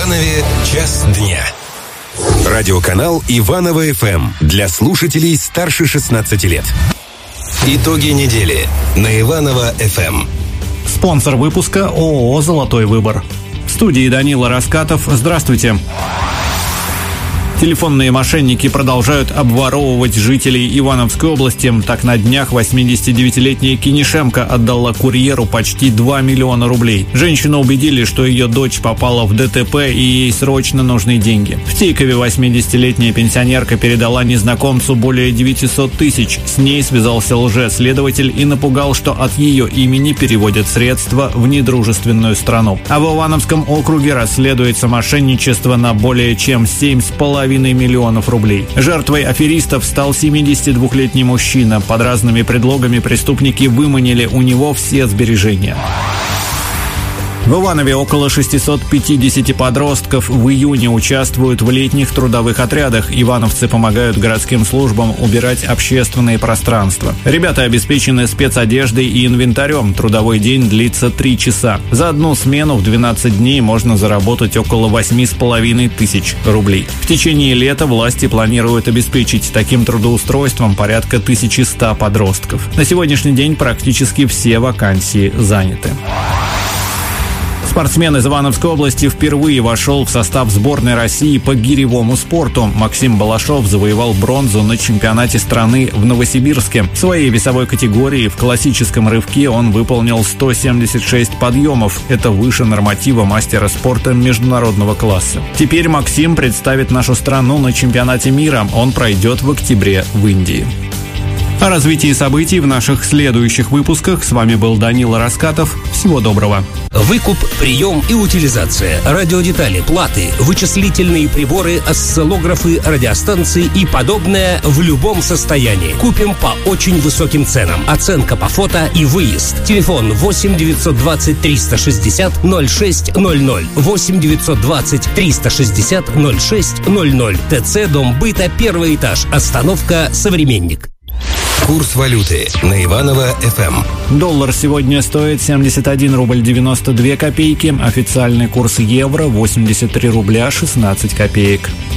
Иванове «Час дня». Радиоканал Иваново ФМ для слушателей старше 16 лет. Итоги недели на Иваново ФМ. Спонсор выпуска ООО «Золотой выбор». В студии Данила Раскатов. Здравствуйте. Телефонные мошенники продолжают обворовывать жителей Ивановской области. Так, на днях 89-летняя Кинишемко отдала курьеру почти 2 миллиона рублей. Женщину убедили, что ее дочь попала в ДТП и ей срочно нужны деньги. В Тейкове 80-летняя пенсионерка передала незнакомцу более 900 тысяч. С ней связался лжеследователь и напугал, что от ее имени переводят средства в недружественную страну. А в Ивановском округе расследуется мошенничество на более чем 7,5 миллионов рублей. Жертвой аферистов стал 72-летний мужчина. Под разными предлогами преступники выманили у него все сбережения. В Иванове около 650 подростков в июне участвуют в летних трудовых отрядах. Ивановцы помогают городским службам убирать общественные пространства. Ребята обеспечены спецодеждой и инвентарем. Трудовой день длится 3 часа. За одну смену в 12 дней можно заработать около 8,5 тысяч рублей. В течение лета власти планируют обеспечить таким трудоустройством порядка 1100 подростков. На сегодняшний день практически все вакансии заняты. Спортсмен из Ивановской области впервые вошел в состав сборной России по гиревому спорту. Максим Балашов завоевал бронзу на чемпионате страны в Новосибирске. В своей весовой категории в классическом рывке он выполнил 176 подъемов. Это выше норматива мастера спорта международного класса. Теперь Максим представит нашу страну на чемпионате мира. Он пройдет в октябре в Индии. О развитии событий в наших следующих выпусках. С вами был Данила Раскатов. Всего доброго. Выкуп, прием и утилизация, радиодетали, платы, вычислительные приборы, осциллографы, радиостанции и подобное в любом состоянии. Купим по очень высоким ценам. Оценка по фото и выезд. Телефон 8 920 360 0600. 8 920 360 0600. ТЦ Дом быта, 1 этаж. Остановка «Современник». Курс валюты на Иваново ФМ. Доллар сегодня стоит 71 рубль 92 копейки. Официальный курс евро 83 рубля 16 копеек.